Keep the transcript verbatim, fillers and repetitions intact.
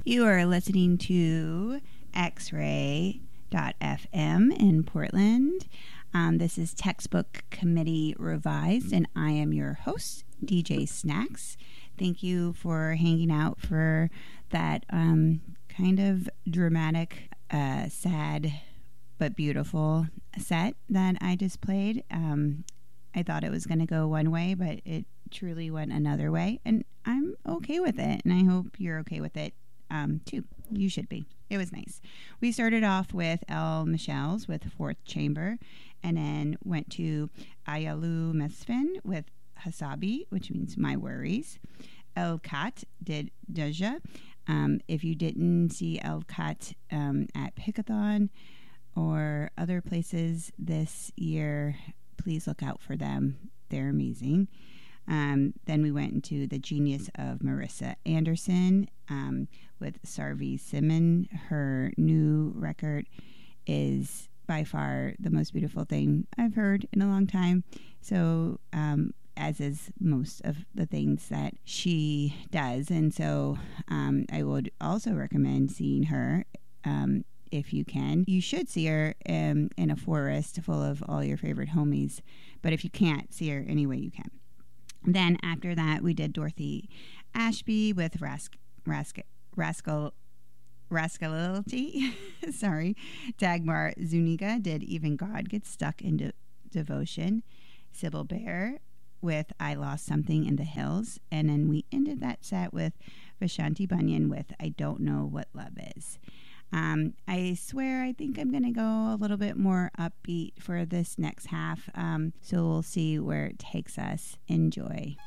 You are listening to X-Ray dot F M in Portland. Um, this is Textbook Committee Revised, and I am your host, D J Snacks. Thank you for hanging out for that um, kind of dramatic, uh, sad, but beautiful set that I just played. Um, I thought it was going to go one way, but it truly went another way, and I'm okay with it, and I hope you're okay with it um, too. You should be. It was nice. We started off with El Michel's with Fourth Chamber, and then went to Ayalu Mesfin with Hasabi, which means My Worries. El Kat did Deja. Um, if you didn't see El Kat um, at Pickathon or other places this year, please look out for them. They're amazing. Um, then we went into The Genius of Marissa Anderson um, with Sarvi Simon. Her new record is by far the most beautiful thing I've heard in a long time. So, um, as is most of the things that she does. And so um, I would also recommend seeing her um, if you can. You should see her um, in a forest full of all your favorite homies. But if you can't see her anyway, you can. Then after that, we did Dorothy Ashby with Rask, Rask, Rascal, Rascality. Sorry. Dagmar Zuniga did Even God Gets Stuck in De- Devotion. Sybil Bear with I Lost Something in the Hills. And then we ended that set with Vashanti Bunyan with I Don't Know What Love Is. Um, I swear I think I'm going to go a little bit more upbeat for this next half. Um, so we'll see where it takes us. Enjoy.